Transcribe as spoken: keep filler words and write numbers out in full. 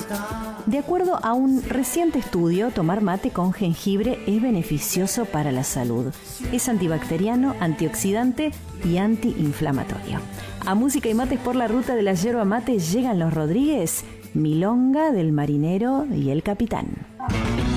De acuerdo a un reciente estudio, tomar mate con jengibre es beneficioso para la salud. Es antibacteriano, antioxidante y antiinflamatorio. A Música y Mates por la Ruta de la Yerba Mate llegan los Rodríguez, Milonga del Marinero y el Capitán.